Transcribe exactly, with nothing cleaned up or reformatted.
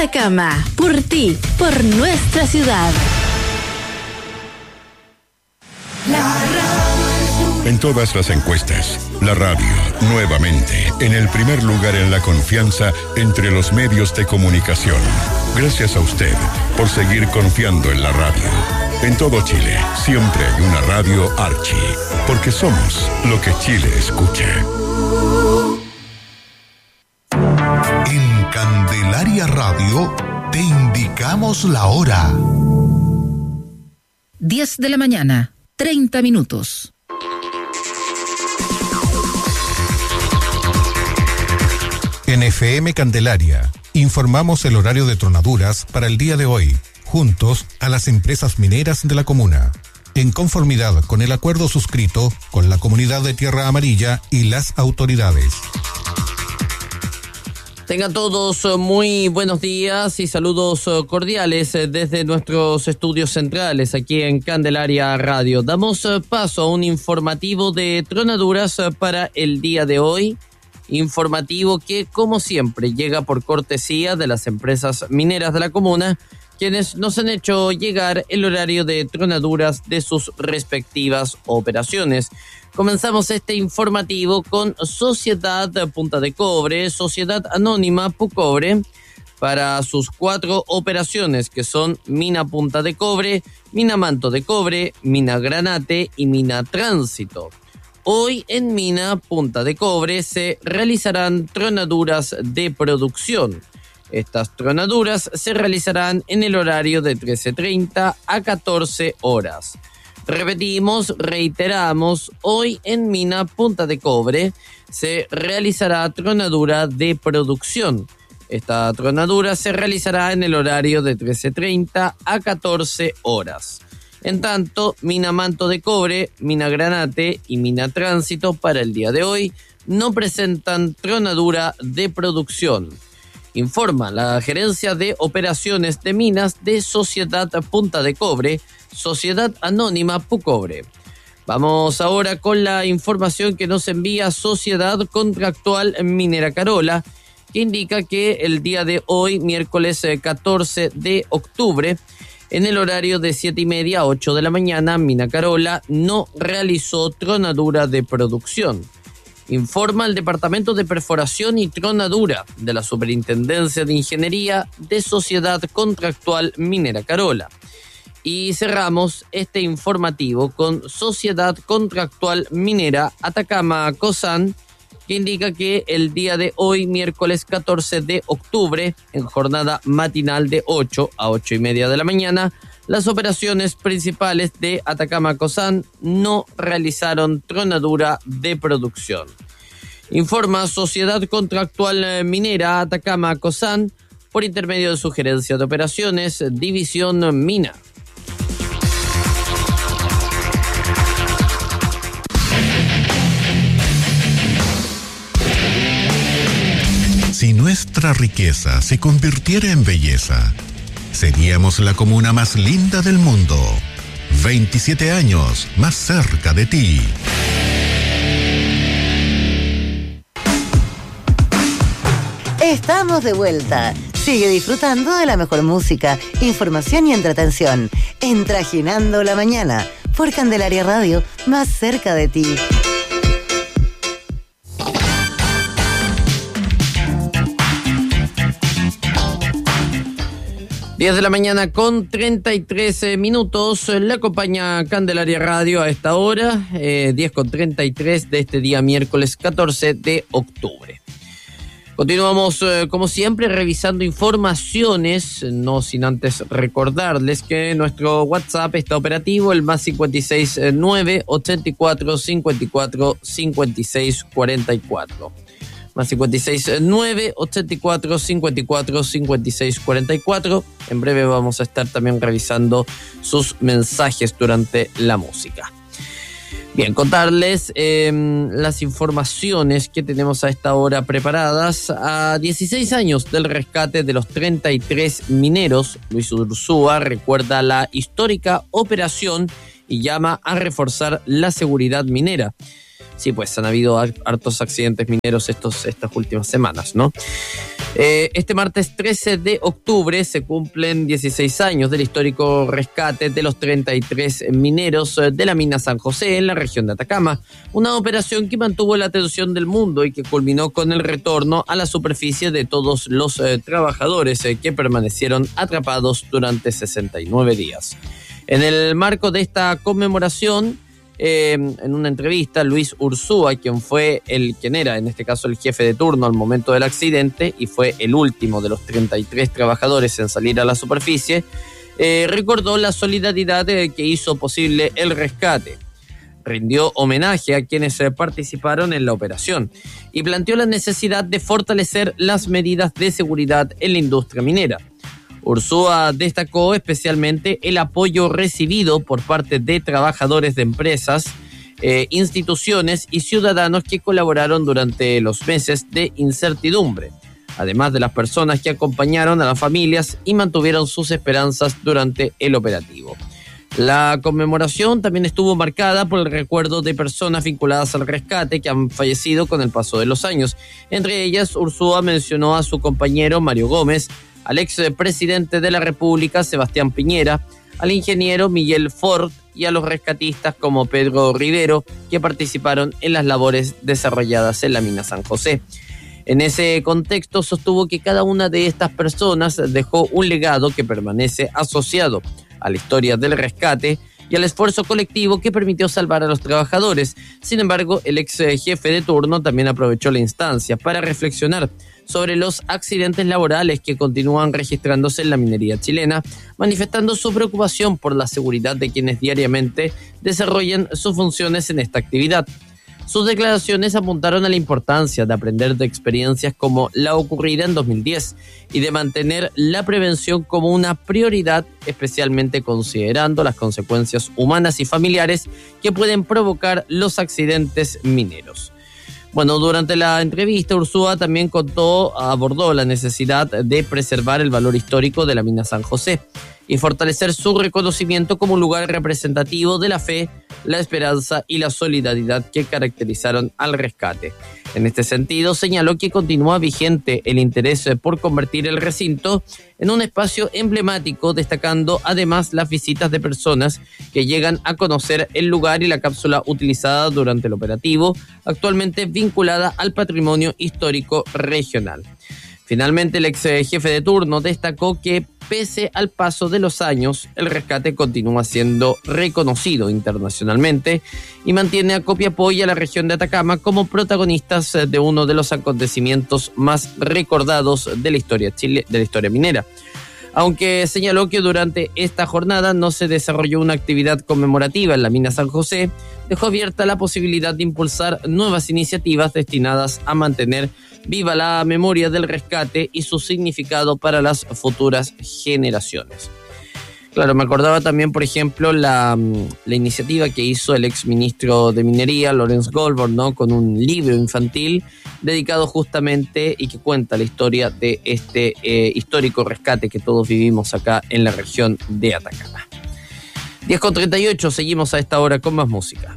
Atacama, por ti, por nuestra ciudad. En todas las encuestas, la radio, nuevamente, en el primer lugar en la confianza entre los medios de comunicación. Gracias a usted por seguir confiando en la radio. En todo Chile, siempre hay una radio Archie, porque somos lo que Chile escucha. En Candelaria Radio, te indicamos la hora. diez de la mañana, treinta minutos. En F M Candelaria, informamos el horario de tronaduras para el día de hoy, juntos a las empresas mineras de la comuna, en conformidad con el acuerdo suscrito con la comunidad de Tierra Amarilla y las autoridades. Tengan todos muy buenos días y saludos cordiales desde nuestros estudios centrales aquí en Candelaria Radio. Damos paso a un informativo de tronaduras para el día de hoy. Informativo que, como siempre, llega por cortesía de las empresas mineras de la comuna, quienes nos han hecho llegar el horario de tronaduras de sus respectivas operaciones. Comenzamos este informativo con Sociedad Punta de Cobre, Sociedad Anónima Pucobre, para sus cuatro operaciones que son Mina Punta de Cobre, Mina Manto de Cobre, Mina Granate y Mina Tránsito. Hoy en Mina Punta de Cobre se realizarán tronaduras de producción. Estas tronaduras se realizarán en el horario de trece treinta a catorce horas. Repetimos, reiteramos, hoy en Mina Punta de Cobre se realizará tronadura de producción. Esta tronadura se realizará en el horario de trece treinta a catorce horas. En tanto, Mina Manto de Cobre, Mina Granate y Mina Tránsito para el día de hoy no presentan tronadura de producción. Informa la Gerencia de Operaciones de Minas de Sociedad Punta de Cobre, Sociedad Anónima Pucobre. Vamos ahora con la información que nos envía Sociedad Contractual Minera Carola, que indica que el día de hoy, miércoles catorce de octubre, en el horario de siete y media a ocho de la mañana, Mina Carola no realizó tronadura de producción. Informa el Departamento de Perforación y Tronadura de la Superintendencia de Ingeniería de Sociedad Contractual Minera Carola. Y cerramos este informativo con Sociedad Contractual Minera Atacama Cosán, que indica que el día de hoy, miércoles catorce de octubre, en jornada matinal de ocho a ocho y media de la mañana, las operaciones principales de Atacama Cosán no realizaron tronadura de producción. Informa Sociedad Contractual Minera Atacama Cosán por intermedio de su Gerencia de Operaciones, División Mina. Si nuestra riqueza se convirtiera en belleza, seríamos la comuna más linda del mundo. veintisiete años más cerca de ti. Estamos de vuelta. Sigue disfrutando de la mejor música, información y entretención. En Trajinando la Mañana, por Candelaria Radio, más cerca de ti. diez de la mañana con treinta y tres minutos, le acompaña Candelaria Radio a esta hora, eh, diez con treinta y tres de este día miércoles catorce de octubre. Continuamos, eh, como siempre, revisando informaciones, no sin antes recordarles que nuestro WhatsApp está operativo, el más cinco seis nueve, ochenta y cuatro, cincuenta y cuatro, cincuenta y seis cuarenta y cuatro. Más cinco seis nueve, ochenta y cuatro, cincuenta y cuatro, cincuenta y seis cuarenta y cuatro. En breve vamos a estar también revisando sus mensajes durante la música. Bien, contarles eh, las informaciones que tenemos a esta hora preparadas. A dieciséis años del rescate de los treinta y tres mineros, Luis Ursúa recuerda la histórica operación y llama a reforzar la seguridad minera. sí, pues han habido hartos accidentes mineros estos, estas últimas semanas, ¿no? Eh, este martes trece de octubre se cumplen dieciséis años del histórico rescate de los treinta y tres mineros de la mina San José en la región de Atacama, una operación que mantuvo la atención del mundo y que culminó con el retorno a la superficie de todos los eh, trabajadores eh, que permanecieron atrapados durante sesenta y nueve días. En el marco de esta conmemoración, Eh, en una entrevista, Luis Ursúa, quien fue el, quien era en este caso el jefe de turno al momento del accidente y fue el último de los treinta y tres trabajadores en salir a la superficie, eh, recordó la solidaridad eh, que hizo posible el rescate. Rindió homenaje a quienes eh, participaron en la operación y planteó la necesidad de fortalecer las medidas de seguridad en la industria minera. Ursúa destacó especialmente el apoyo recibido por parte de trabajadores de empresas, eh, instituciones y ciudadanos que colaboraron durante los meses de incertidumbre, además de las personas que acompañaron a las familias y mantuvieron sus esperanzas durante el operativo. La conmemoración también estuvo marcada por el recuerdo de personas vinculadas al rescate que han fallecido con el paso de los años. Entre ellas, Ursúa mencionó a su compañero Mario Gómez, al expresidente de la República, Sebastián Piñera, al ingeniero Miguel Ford y a los rescatistas como Pedro Rivero, que participaron en las labores desarrolladas en la mina San José. En ese contexto, sostuvo que cada una de estas personas dejó un legado que permanece asociado a la historia del rescate y al esfuerzo colectivo que permitió salvar a los trabajadores. Sin embargo, el ex jefe de turno también aprovechó la instancia para reflexionar sobre los accidentes laborales que continúan registrándose en la minería chilena, manifestando su preocupación por la seguridad de quienes diariamente desarrollan sus funciones en esta actividad. Sus declaraciones apuntaron a la importancia de aprender de experiencias como la ocurrida en dos mil diez y de mantener la prevención como una prioridad, especialmente considerando las consecuencias humanas y familiares que pueden provocar los accidentes mineros. Bueno, durante la entrevista, Ursúa también contó, abordó la necesidad de preservar el valor histórico de la mina San José y fortalecer su reconocimiento como un lugar representativo de la fe, la esperanza y la solidaridad que caracterizaron al rescate. En este sentido, señaló que continúa vigente el interés por convertir el recinto en un espacio emblemático, destacando además las visitas de personas que llegan a conocer el lugar y la cápsula utilizada durante el operativo, actualmente vinculada al patrimonio histórico regional. Finalmente, el ex jefe de turno destacó que, pese al paso de los años, el rescate continúa siendo reconocido internacionalmente y mantiene a Copiapó y a la región de Atacama como protagonistas de uno de los acontecimientos más recordados de la historia chile, de la historia minera. Aunque señaló que durante esta jornada no se desarrolló una actividad conmemorativa en la mina San José, dejó abierta la posibilidad de impulsar nuevas iniciativas destinadas a mantener viva la memoria del rescate y su significado para las futuras generaciones. Claro, me acordaba también, por ejemplo, la, la iniciativa que hizo el exministro de Minería, Lorenz Goldberg, ¿no? Con un libro infantil dedicado justamente y que cuenta la historia de este eh, histórico rescate que todos vivimos acá en la región de Atacama. diez con treinta y ocho, seguimos a esta hora con más música.